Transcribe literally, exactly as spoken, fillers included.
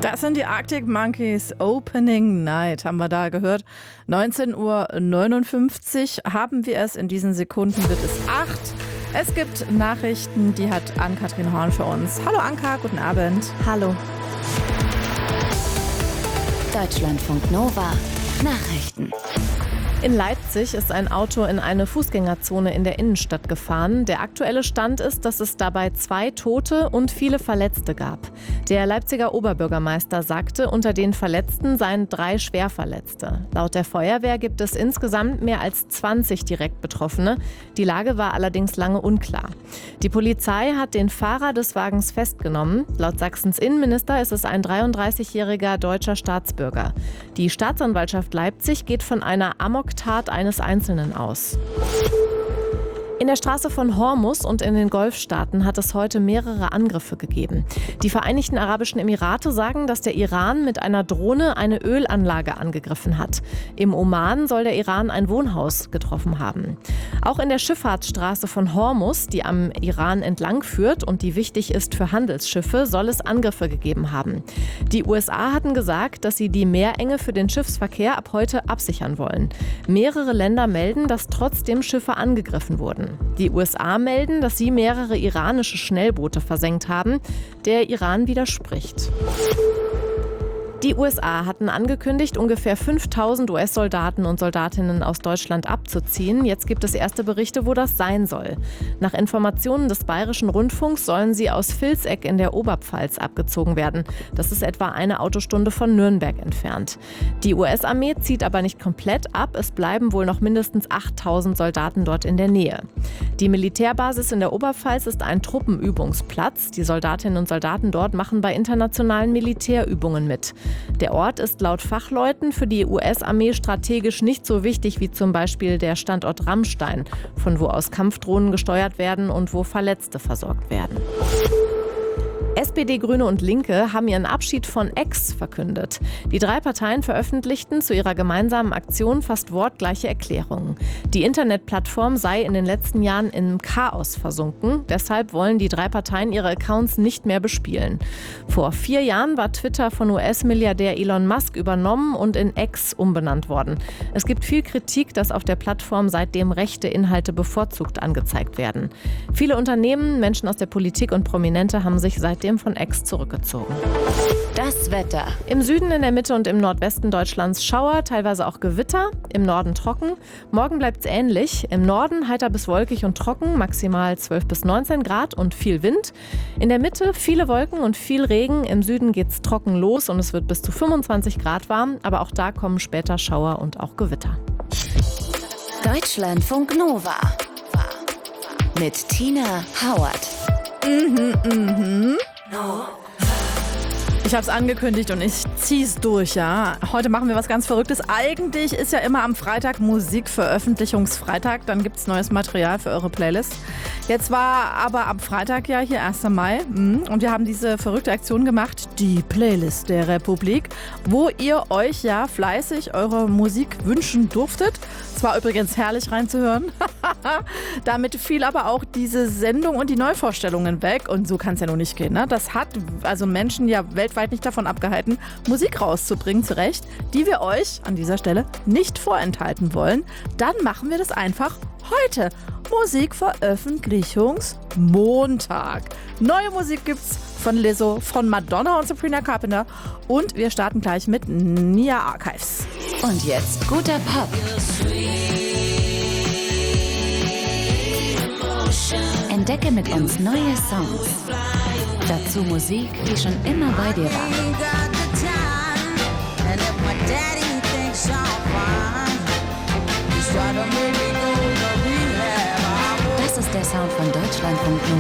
Das sind die Arctic Monkeys, Opening Night, haben wir da gehört. neunzehn Uhr neunundfünfzig haben wir es, in diesen Sekunden wird es acht. Es gibt Nachrichten, die hat Ann-Kathrin Horn für uns. Hallo Anka, guten Abend. Hallo. Deutschlandfunk Nova, Nachrichten. In Leipzig ist ein Auto in eine Fußgängerzone in der Innenstadt gefahren. Der aktuelle Stand ist, dass es dabei zwei Tote und viele Verletzte gab. Der Leipziger Oberbürgermeister sagte, unter den Verletzten seien drei Schwerverletzte. Laut der Feuerwehr gibt es insgesamt mehr als zwanzig direkt Betroffene. Die Lage war allerdings lange unklar. Die Polizei hat den Fahrer des Wagens festgenommen. Laut Sachsens Innenminister ist es ein dreiunddreißigjähriger deutscher Staatsbürger. Die Staatsanwaltschaft Leipzig geht von einer Amok Tat eines Einzelnen aus. In der Straße von Hormuz und in den Golfstaaten hat es heute mehrere Angriffe gegeben. Die Vereinigten Arabischen Emirate sagen, dass der Iran mit einer Drohne eine Ölanlage angegriffen hat. Im Oman soll der Iran ein Wohnhaus getroffen haben. Auch in der Schifffahrtsstraße von Hormuz, die am Iran entlang führt und die wichtig ist für Handelsschiffe, soll es Angriffe gegeben haben. Die U S A hatten gesagt, dass sie die Meerenge für den Schiffsverkehr ab heute absichern wollen. Mehrere Länder melden, dass trotzdem Schiffe angegriffen wurden. Die U S A melden, dass sie mehrere iranische Schnellboote versenkt haben. Der Iran widerspricht. Die U S A hatten angekündigt, ungefähr fünftausend U S-Soldaten und Soldatinnen aus Deutschland abzuziehen. Jetzt gibt es erste Berichte, wo das sein soll. Nach Informationen des Bayerischen Rundfunks sollen sie aus Vilseck in der Oberpfalz abgezogen werden. Das ist etwa eine Autostunde von Nürnberg entfernt. Die U S-Armee zieht aber nicht komplett ab. Es bleiben wohl noch mindestens achttausend Soldaten dort in der Nähe. Die Militärbasis in der Oberpfalz ist ein Truppenübungsplatz. Die Soldatinnen und Soldaten dort machen bei internationalen Militärübungen mit. Der Ort ist laut Fachleuten für die U S-Armee strategisch nicht so wichtig wie zum Beispiel der Standort Ramstein, von wo aus Kampfdrohnen gesteuert werden und wo Verletzte versorgt werden. S P D, Grüne und Linke haben ihren Abschied von X verkündet. Die drei Parteien veröffentlichten zu ihrer gemeinsamen Aktion fast wortgleiche Erklärungen. Die Internetplattform sei in den letzten Jahren im Chaos versunken. Deshalb wollen die drei Parteien ihre Accounts nicht mehr bespielen. Vor vier Jahren war Twitter von U S-Milliardär Elon Musk übernommen und in X umbenannt worden. Es gibt viel Kritik, dass auf der Plattform seitdem rechte Inhalte bevorzugt angezeigt werden. Viele Unternehmen, Menschen aus der Politik und Prominente haben sich seitdem von X zurückgezogen. Das Wetter. Im Süden, in der Mitte und im Nordwesten Deutschlands Schauer, teilweise auch Gewitter. Im Norden trocken. Morgen bleibt es ähnlich. Im Norden heiter bis wolkig und trocken, maximal zwölf bis neunzehn Grad und viel Wind. In der Mitte viele Wolken und viel Regen. Im Süden geht es trocken los und es wird bis zu fünfundzwanzig Grad warm. Aber auch da kommen später Schauer und auch Gewitter. Deutschlandfunk Nova mit Tina Howard. Mhm, mhm. Ich habe es angekündigt und ich zieh's durch, ja. Heute machen wir was ganz Verrücktes. Eigentlich ist ja immer am Freitag Musikveröffentlichungsfreitag. Dann gibt's neues Material für eure Playlist. Jetzt war aber am Freitag ja hier erster Mai. Und wir haben diese verrückte Aktion gemacht, die Playlist der Republik, wo ihr euch ja fleißig eure Musik wünschen durftet. Es war übrigens herrlich reinzuhören. Damit fiel aber auch diese Sendung und die Neuvorstellungen weg. Und so kann es ja noch nicht gehen, ne? Das hat also Menschen ja weltweit nicht davon abgehalten, Musik rauszubringen, zu Recht, die wir euch an dieser Stelle nicht vorenthalten wollen. Dann machen wir das einfach heute. Musikveröffentlichungsmontag. Neue Musik gibt's von Lizzo, von Madonna und Sabrina Carpenter. Und wir starten gleich mit Nia Archives. Und jetzt guter Pop. Entdecke mit uns neue Songs. Dazu Musik, die schon immer bei dir war. Das ist der Sound von Deutschlandfunk Nova.